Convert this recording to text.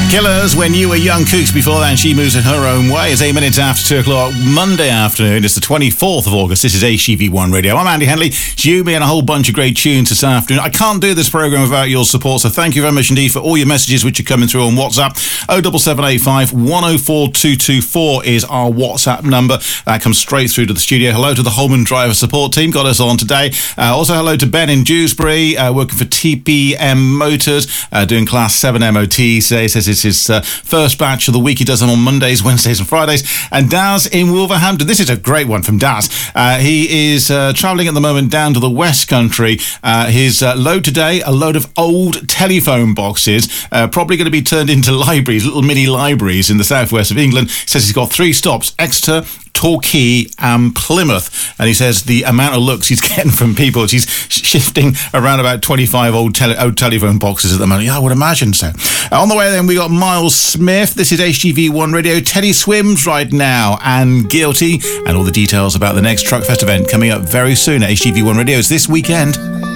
Killers, When You Were Young Kooks. Before that, she moves in her own way. It's 8 minutes after 2 o'clock, Monday afternoon. It's the 24th of August. This is HGV1 Radio. I'm Andy Henley. It's you, me, and a whole bunch of great tunes this afternoon. I can't do this programme without your support, so thank you very much indeed for all your messages which are coming through on WhatsApp. 07785 104 224 is our WhatsApp number. That comes straight through to the studio. Hello to the Holman Driver support team. Got us on today. Also, hello to Ben in Dewsbury, working for TPM Motors, doing Class 7 MOT today. Says it's his first batch of the week. He does them on Mondays, Wednesdays and Fridays. And Daz in Wolverhampton. This is a great one from Daz. He is travelling at the moment down to the West Country. His load today, a load of old telephone boxes, probably going to be turned into libraries, little mini libraries in the southwest of England. He says he's got 3 stops: Exeter, Torquay and Plymouth. And he says the amount of looks he's getting from people, he's shifting around about 25 old telephone boxes at the moment. Yeah, I would imagine so. On the way then, we got Miles Smith. This is HGV1 Radio. Teddy Swims right now and Guilty. And all the details about the next Truckfest event coming up very soon at HGV1 Radio. It's this weekend.